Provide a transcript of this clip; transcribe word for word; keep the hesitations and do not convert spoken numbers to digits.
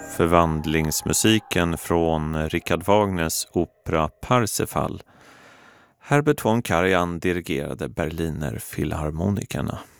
förvandlingsmusiken från Richard Wagners opera Parsifal. Herbert von Karajan dirigerade Berliner Philharmonikerna.